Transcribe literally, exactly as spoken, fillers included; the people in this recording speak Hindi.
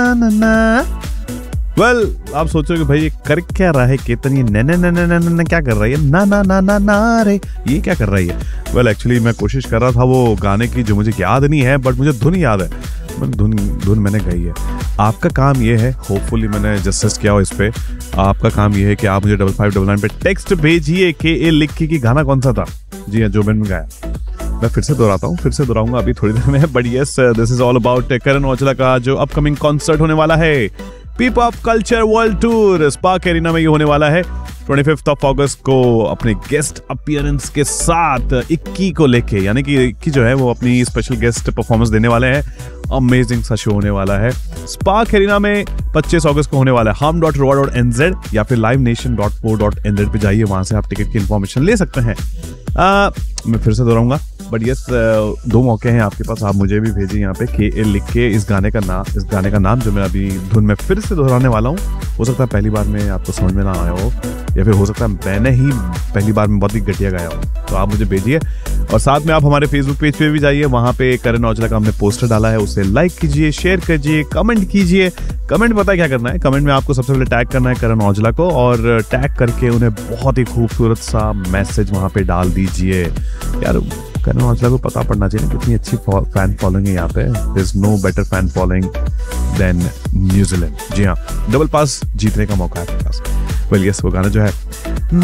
ना ना ना। वेल well, आप सोचोगे भाई ये कर क्या रहा है केतन, ये न न न न न न क्या कर रहा है, ये ना ना ना ना ना रे ये क्या कर रहा है। वेल well, एक्चुअली मैं कोशिश कर रहा था वो गाने की जो मुझे याद नहीं है, बट मुझे धुन याद है, धुन धुन मैंने गाई है। आपका काम ये है, होपफुली मैंने जस्टिस किया हो इस पे, आपका काम ये है कि आप मुझे डबल फाइव डबल नाइन पे टेक्स्ट भेजिए के ए लिख के कि गाना कौन सा था। जी हाँ, जो मैंने गाया। मैं फिर से दोहराता हूँ, फिर से दोहराऊंगा अभी थोड़ी देर में, but yes this is all about Karan Aujla का जो अपकमिंग कॉन्सर्ट होने वाला है, पीप up culture world tour spark arena में ये होने वाला है पच्चीस ऑफ अगस्त को अपने गेस्ट अपीयरेंस के साथ। इक्की को लेके, यानी कि इक्की जो है वो अपनी स्पेशल गेस्ट परफॉर्मेंस देने वाले हैं। अमेजिंग सा शो होने वाला है स्पार्क एरिना में पच्चीस अगस्त को होने वाला है। हम डॉट रोआ डॉट एन जेड या फिर live nation dot co dot N Z पे जाइए, वहां से आप टिकट की इंफॉर्मेशन ले सकते हैं। आ, मैं फिर से दोहराऊंगा, बट यस दो मौके हैं आपके पास, आप मुझे भी भेजिए यहाँ पे के ए लिख के इस गाने का नाम, इस गाने का नाम जो मैं अभी धुन में फिर से दोहराने वाला हूँ। हो सकता है पहली बार में आपको समझ में ना आया हो, या फिर हो सकता है मैंने ही पहली बार में बहुत ही घटिया गाया हो, तो आप मुझे भेजिए। और साथ में आप हमारे फेसबुक पेज पे भी जाइए, वहां पे करण औजला का हमने पोस्टर डाला है, उसे लाइक कीजिए, शेयर कीजिए, कमेंट कीजिए। कमेंट पता है क्या करना है, कमेंट में आपको सबसे पहले टैग करना है करण औजला को, और टैग करके उन्हें बहुत ही खूबसूरत सा मैसेज वहां पे डाल दीजिए। यार करण औजला को पता पड़ना चाहिए कितनी अच्छी फैन फॉलोइंग है यहाँ पे। There is no better fan following then New Zealand. जी हाँ, डबल पास जीतने का मौका है आपके पास। वेल यस, वो गाना जो है